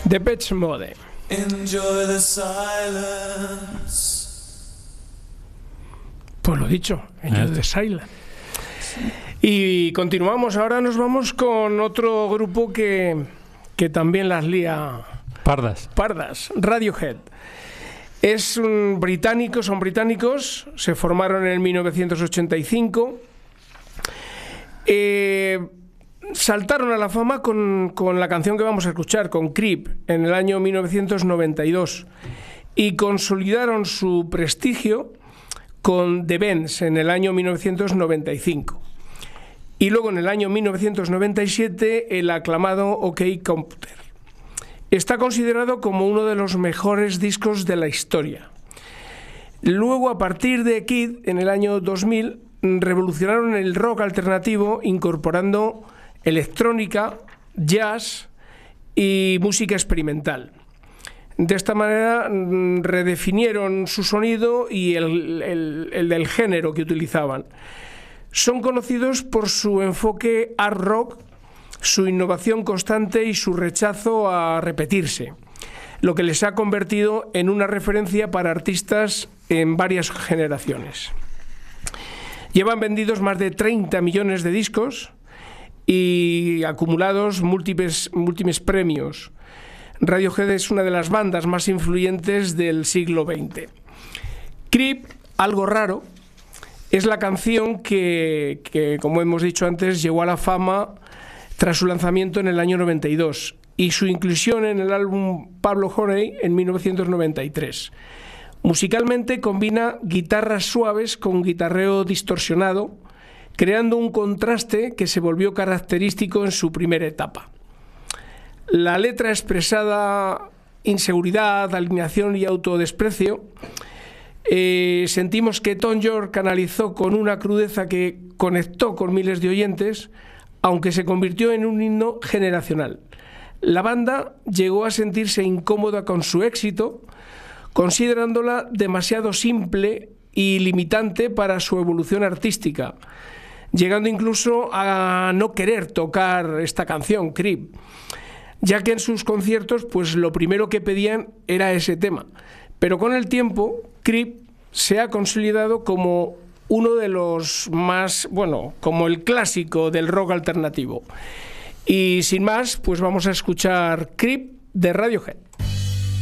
Depeche Mode. Enjoy the silence. Pues lo dicho, Enjoy the Silence. Y continuamos, ahora nos vamos con otro grupo que también las lía pardas, Radiohead. Son británicos, se formaron en 1985. Saltaron a la fama con la canción que vamos a escuchar, con Creep, en el año 1992, y consolidaron su prestigio con The Bends en el año 1995. Y luego en el año 1997 el aclamado OK Computer. Está considerado como uno de los mejores discos de la historia. Luego, a partir de Kid, en el año 2000, revolucionaron el rock alternativo incorporando electrónica, jazz y música experimental. De esta manera redefinieron su sonido y el del género que utilizaban. Son conocidos por su enfoque art rock, su innovación constante y su rechazo a repetirse, lo que les ha convertido en una referencia para artistas en varias generaciones. Llevan vendidos más de 30 millones de discos y acumulados múltiples premios. Radiohead es una de las bandas más influyentes del siglo XX. Creep, algo raro, es la canción que, como hemos dicho antes, llegó a la fama tras su lanzamiento en el año 92 y su inclusión en el álbum Pablo Honey en 1993. Musicalmente combina guitarras suaves con guitarreo distorsionado, creando un contraste que se volvió característico en su primera etapa. La letra expresada inseguridad, alineación y autodesprecio. Sentimos que Thom Yorke canalizó con una crudeza que conectó con miles de oyentes, aunque se convirtió en un himno generacional. La banda llegó a sentirse incómoda con su éxito, considerándola demasiado simple y limitante para su evolución artística, llegando incluso a no querer tocar esta canción, Creep, ya que en sus conciertos pues lo primero que pedían era ese tema. Pero con el tiempo, Creep se ha consolidado como uno de los más, como el clásico del rock alternativo. Y sin más, pues vamos a escuchar Creep de Radiohead.